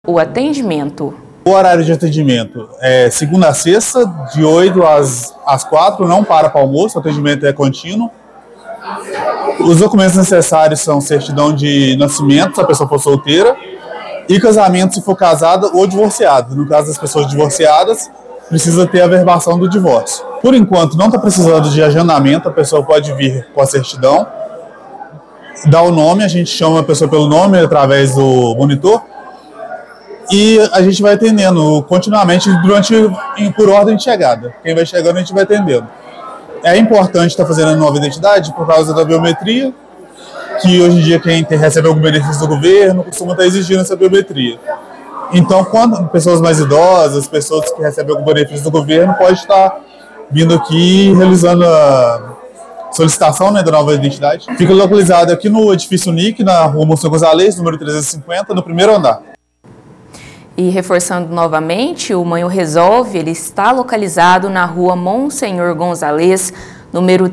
O atendimento. O horário de atendimento é segunda a sexta, de 8 às 4, não para almoço, o atendimento é contínuo. Os documentos necessários são certidão de nascimento, se a pessoa for solteira, e casamento se for casada ou divorciada. No caso das pessoas divorciadas, precisa ter a averbação do divórcio. Por enquanto, não está precisando de agendamento, a pessoa pode vir com a certidão, dá o nome, a gente chama a pessoa pelo nome através do monitor, e a gente vai atendendo continuamente por ordem de chegada. Quem vai chegando, a gente vai atendendo. É importante estar fazendo a nova identidade por causa da biometria, que hoje em dia quem recebe algum benefício do governo costuma estar exigindo essa biometria. Então, quando pessoas mais idosas, pessoas que recebem algum benefício do governo, pode estar vindo aqui realizando a solicitação, da nova identidade. Fica localizado aqui no edifício NIC, na rua Monsenhor Gonzalez, número 350, no primeiro andar. E reforçando novamente, o Manho Resolve, ele está localizado na rua Monsenhor Gonzalez, número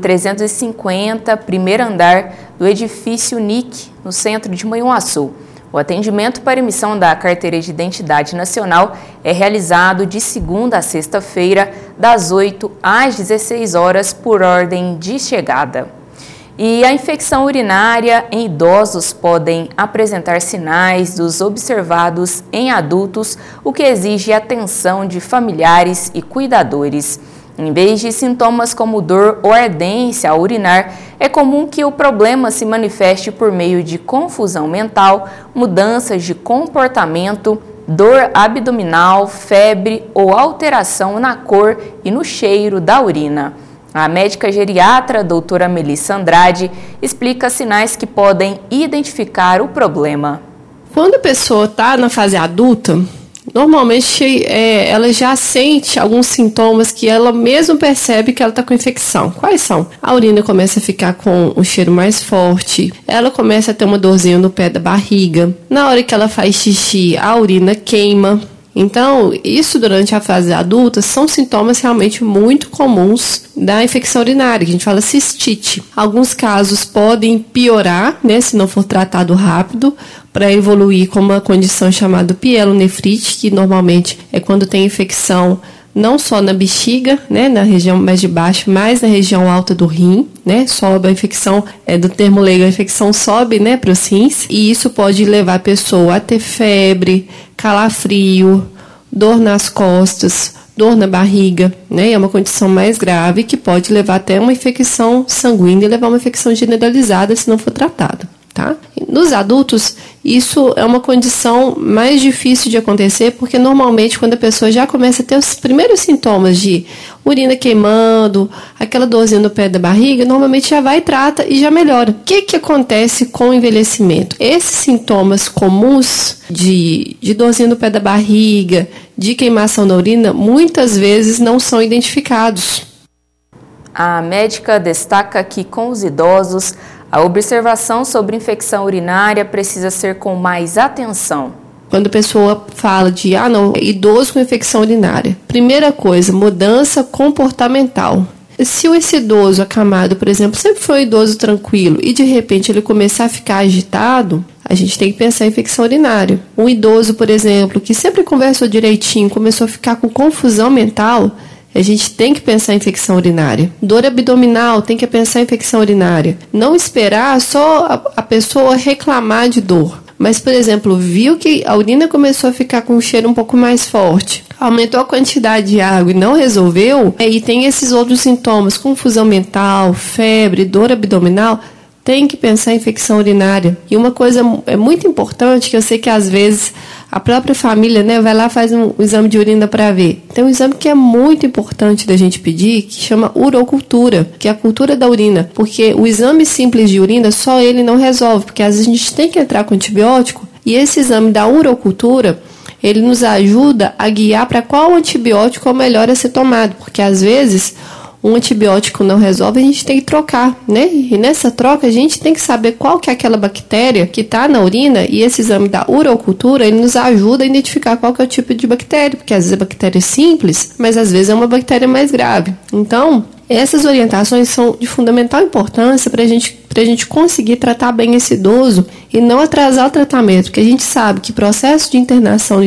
350, primeiro andar do edifício NIC, no centro de Manhuaçu. O atendimento para emissão da carteira de identidade nacional é realizado de segunda a sexta-feira, das 8 às 16 horas, por ordem de chegada. E a infecção urinária em idosos podem apresentar sinais dos observados em adultos, o que exige atenção de familiares e cuidadores. Em vez de sintomas como dor ou ardência ao urinar, é comum que o problema se manifeste por meio de confusão mental, mudanças de comportamento, dor abdominal, febre ou alteração na cor e no cheiro da urina. A médica geriatra, doutora Melissa Andrade, explica sinais que podem identificar o problema. Quando a pessoa está na fase adulta, normalmente ela já sente alguns sintomas que ela mesmo percebe que ela está com infecção. Quais são? A urina começa a ficar com um cheiro mais forte, ela começa a ter uma dorzinha no pé da barriga. Na hora que ela faz xixi, a urina queima. Então, isso durante a fase adulta são sintomas realmente muito comuns da infecção urinária, que a gente fala cistite. Alguns casos podem piorar, se não for tratado rápido, para evoluir com uma condição chamada pielonefrite, que normalmente é quando tem infecção não só na bexiga, na região mais de baixo, mas na região alta do rim, sobe a infecção, do termo leigo, a infecção sobe, para os rins, e isso pode levar a pessoa a ter febre, calafrio, dor nas costas, dor na barriga, É uma condição mais grave que pode levar até uma infecção sanguínea e levar a uma infecção generalizada se não for tratada, tá? Nos adultos, isso é uma condição mais difícil de acontecer, porque normalmente quando a pessoa já começa a ter os primeiros sintomas de urina queimando, aquela dorzinha no pé da barriga, normalmente já vai, trata e já melhora. O que acontece com o envelhecimento? Esses sintomas comuns de dorzinha no pé da barriga, de queimação na urina, muitas vezes não são identificados. A médica destaca que com os idosos, a observação sobre infecção urinária precisa ser com mais atenção. Quando a pessoa fala de, idoso com infecção urinária, primeira coisa, mudança comportamental. Se esse idoso acamado, por exemplo, sempre foi um idoso tranquilo e de repente ele começar a ficar agitado, a gente tem que pensar em infecção urinária. Um idoso, por exemplo, que sempre conversou direitinho, começou a ficar com confusão mental, a gente tem que pensar em infecção urinária. Dor abdominal, tem que pensar em infecção urinária. Não esperar só a pessoa reclamar de dor. Mas, por exemplo, viu que a urina começou a ficar com um cheiro um pouco mais forte, aumentou a quantidade de água e não resolveu, e tem esses outros sintomas, confusão mental, febre, dor abdominal, tem que pensar em infecção urinária. E uma coisa muito importante, que eu sei que às vezes a própria família vai lá e faz um exame de urina para ver. Tem um exame que é muito importante da gente pedir, que chama urocultura, que é a cultura da urina. Porque o exame simples de urina, só ele não resolve, porque às vezes a gente tem que entrar com antibiótico, e esse exame da urocultura, ele nos ajuda a guiar para qual antibiótico é o melhor a ser tomado, porque às vezes um antibiótico não resolve, a gente tem que trocar, E nessa troca a gente tem que saber qual que é aquela bactéria que está na urina, e esse exame da urocultura, ele nos ajuda a identificar qual que é o tipo de bactéria, porque às vezes a bactéria é simples, mas às vezes é uma bactéria mais grave. Então, Essas orientações são de fundamental importância para a gente conseguir tratar bem esse idoso e não atrasar o tratamento, porque a gente sabe que processo de internação